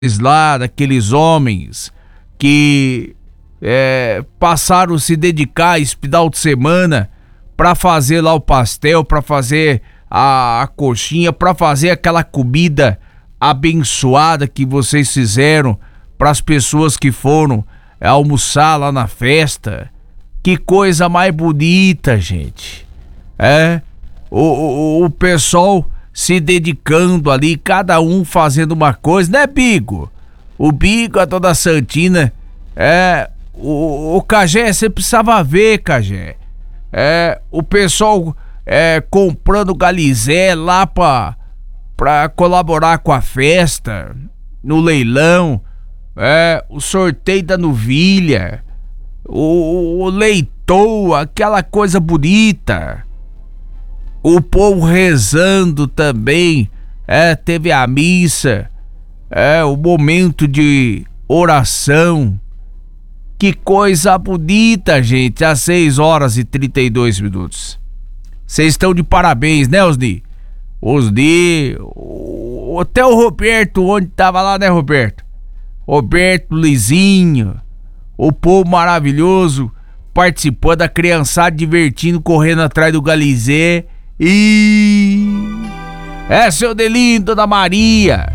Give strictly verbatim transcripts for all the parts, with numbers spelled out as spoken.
lá, daqueles homens que é, passaram a se dedicar esse final de semana para fazer lá o pastel, para fazer a, a coxinha, para fazer aquela comida abençoada que vocês fizeram para as pessoas que foram é, almoçar lá na festa. Que coisa mais bonita, gente. É, o, o, o pessoal se dedicando ali, cada um fazendo uma coisa, né, Bigo? O Bigo, a Dona Santina, é, o, o Cagé, você precisava ver, Cagé. É, o pessoal é, comprando galizé lá pra, pra colaborar com a festa, no leilão, é, o sorteio da novilha, o, o leitor, aquela coisa bonita. O povo rezando também, é, teve a missa, é, o momento de oração. Que coisa bonita, gente, às seis horas e trinta e dois minutos. Vocês estão de parabéns, né, Osni? Osni, o, até o Roberto, onde tava lá, né, Roberto? Roberto, Lizinho, o povo maravilhoso, participando, da criançada divertindo, correndo atrás do galizé. E é, seu Delino, Dona Maria,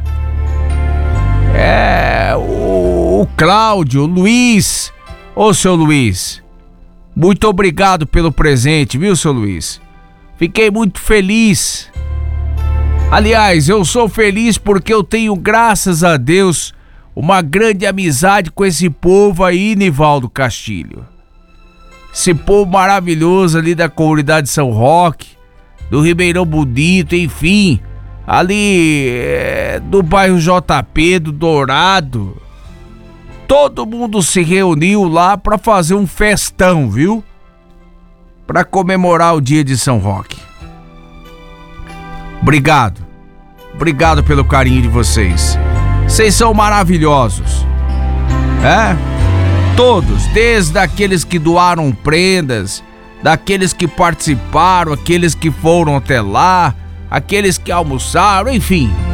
é o, o Cláudio, o Luiz. Ô, seu Luiz, muito obrigado pelo presente, viu, seu Luiz? Fiquei muito feliz. Aliás, eu sou feliz porque eu tenho, graças a Deus, uma grande amizade com esse povo aí, Nivaldo Castilho. Esse povo maravilhoso ali da comunidade São Roque, do Ribeirão Bonito, enfim, ali é, do bairro J P, do Dourado. Todo mundo se reuniu lá para fazer um festão, viu? Para comemorar o dia de São Roque. Obrigado. Obrigado pelo carinho de vocês. Vocês são maravilhosos. É? Todos, desde aqueles que doaram prendas, daqueles que participaram, aqueles que foram até lá, aqueles que almoçaram, enfim,